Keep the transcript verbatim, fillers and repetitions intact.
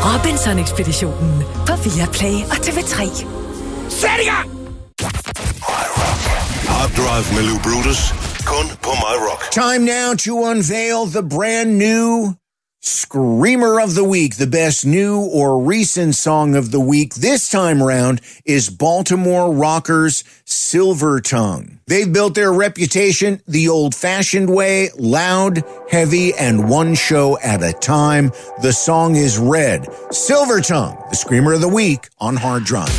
Robinson-ekspeditionen på Viaplay og T V tre. Sæt i gang! Hard Drive med Lou Brutus. Kun på My Rock. Time now to unveil the brand new Screamer of the Week. The best new or recent song of the week this time round is Baltimore rockers Silver Tongue. They've built their reputation the old-fashioned way, loud, heavy, and one show at a time. The song is Red. Silver Tongue, the Screamer of the Week on Hard Drive.